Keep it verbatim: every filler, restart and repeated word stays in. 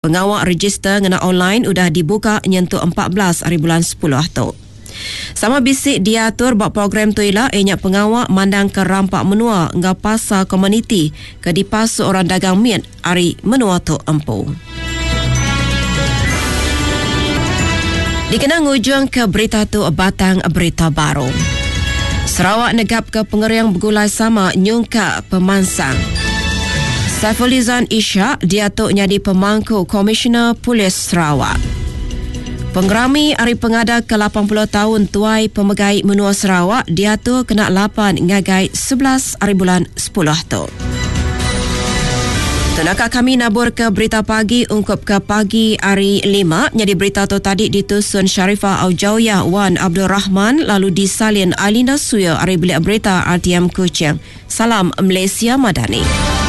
Pengawak register ngena online udah dibuka nyentuh empat belas hari bulan sepuluh tu. Sama bisik diatur buat program tu ialah ianya pengawak mandang ke rampak menua ngah pasar komuniti ke dipasuk orang dagang miat hari menua tu empu. Dikenang ujung ke berita tu batang berita baru. Sarawak negap ke pengeriang bergulai sama nyungka pemansang. Saifulizan Ishak diatuk jadi pemangku Komisioner Polis Sarawak. Penggerami hari pengada ke lapan puluh tahun tuai pemegai menua Sarawak diatur kena lapan ngagai sebelas hari bulan sepuluh tu. Tunakah kami nabur ke berita pagi ungkup ke pagi hari lima. Jadi berita tu tadi ditusun Sharifah Aujauyah Wan Abdul Rahman lalu disalin Alinda Suyo hari bilik berita R T M Kuching. Salam Malaysia Madani.